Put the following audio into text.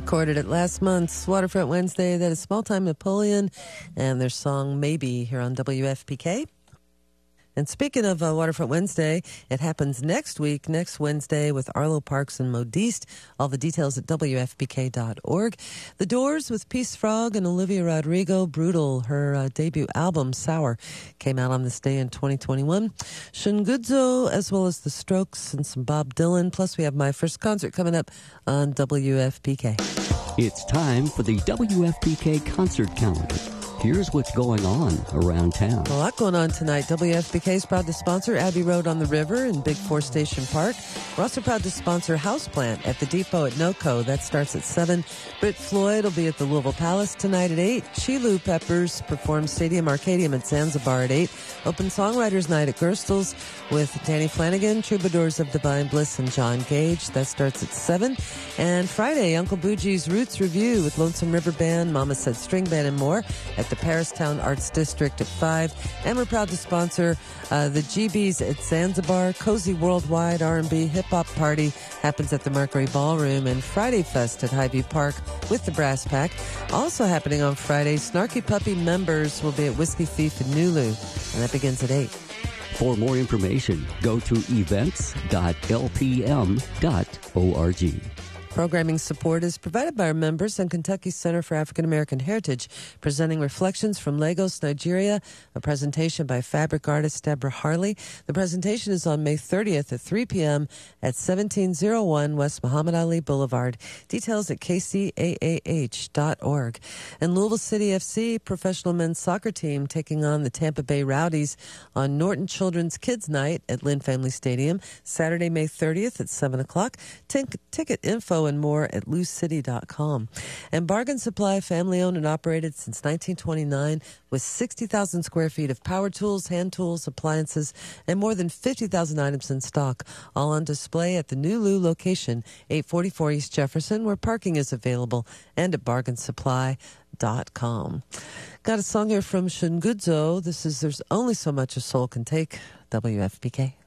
Recorded at last month's Waterfront Wednesday. That is Small Time Napoleon and their song Maybe here on WFPK. And speaking of Waterfront Wednesday, it happens next week, next Wednesday, with Arlo Parks and Modiste. All the details at WFPK.org. The Doors with Peace Frog and Olivia Rodrigo. Brutal, her debut album, Sour, came out on this day in 2021. Shungudzo, as well as The Strokes and some Bob Dylan. Plus, we have my first concert coming up on WFPK. It's time for the WFPK concert calendar. Here's what's going on around town. A lot going on tonight. WFPK is proud to sponsor Abbey Road on the River in Big Four Station Park. We're also proud to sponsor Houseplant at the Depot at NoCo. That starts at 7. Britt Floyd will be at the Louisville Palace tonight at 8. Chilu Peppers perform Stadium Arcadium at Zanzibar at 8. Open Songwriters Night at Gerstl's with Danny Flanagan, Troubadours of Divine Bliss, and John Gage. That starts at 7. And Friday, Uncle Boogie's Roots Review with Lonesome River Band, Mama Said String Band, and more at the Paristown Arts District at 5. And we're proud to sponsor the GBs at Zanzibar. Cozy Worldwide R&B Hip-Hop Party happens at the Mercury Ballroom, and Friday Fest at Highview Park with the Brass Pack. Also happening on Friday, Snarky Puppy members will be at Whiskey Thief in Nulu, and that begins at 8. For more information, go to events.lpm.org. Programming support is provided by our members and Kentucky Center for African American Heritage, presenting Reflections from Lagos, Nigeria, a presentation by fabric artist Deborah Harley. The presentation is on May 30th at 3 p.m. at 1701 West Muhammad Ali Boulevard. Details at kcaah.org. And Louisville City FC professional men's soccer team taking on the Tampa Bay Rowdies on Norton Children's Kids Night at Lynn Family Stadium, Saturday, May 30th at 7 o'clock. Ticket info and more at loosecity.com. And Bargain Supply, family owned and operated since 1929, with 60,000 square feet of power tools, hand tools, appliances, and more than 50,000 items in stock, all on display at the new Lou location, 844 East Jefferson, where parking is available, and at bargainsupply.com. Got a song here from Shungudzo. This is There's Only So Much a Soul Can Take, WFPK.